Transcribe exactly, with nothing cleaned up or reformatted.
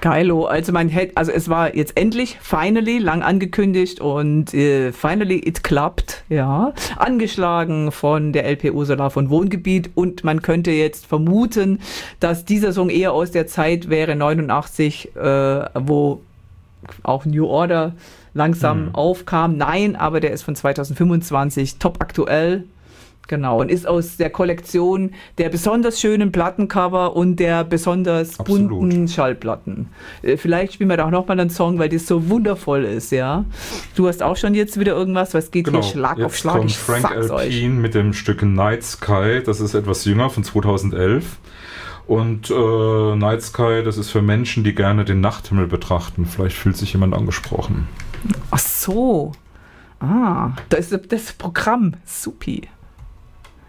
Geilo, also man hätte, also es war jetzt endlich, finally, lang angekündigt und äh, finally it klappt, ja, angeschlagen von der L P Ursula von Wohngebiet und man könnte jetzt vermuten, dass dieser Song eher aus der Zeit wäre, neunundachtzig, äh, wo auch New Order langsam hm. aufkam. Nein, aber der ist von zweitausendfünfundzwanzig, top aktuell. Genau, und ist aus der Kollektion der besonders schönen Plattencover und der besonders Absolut. bunten Schallplatten. Äh, vielleicht spielen wir da auch nochmal einen Song, weil das so wundervoll ist, ja. Du hast auch schon jetzt wieder irgendwas, was geht genau. hier Schlag jetzt auf Schlag, kommt ich Frank sag's euch. Alpine mit dem Stück Night Sky, das ist etwas jünger, von zweitausendelf. Und äh, Night Sky, das ist für Menschen, die gerne den Nachthimmel betrachten. Vielleicht fühlt sich jemand angesprochen. Ach so. Ah, das ist das Programm. Supi.